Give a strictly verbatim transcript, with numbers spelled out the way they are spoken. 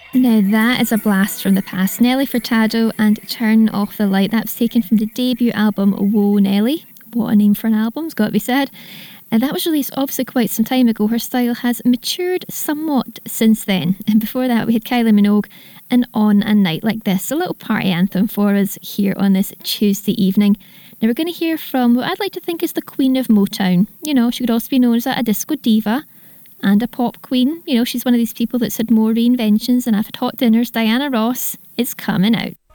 Now that is a blast from the past. Nelly Furtado and Turn Off the Light. That was taken from the debut album Whoa Nelly. What a name for an album's got to be said. And that was released obviously quite some time ago. Her style has matured somewhat since then. And before that we had Kylie Minogue and On a Night Like This, a little party anthem for us here on this Tuesday evening. Now we're going to hear from what I'd like to think is the Queen of Motown. You know, she could also be known as a disco diva and a pop queen. You know, she's one of these people that's had more reinventions than I've had hot dinners. Diana Ross is coming out.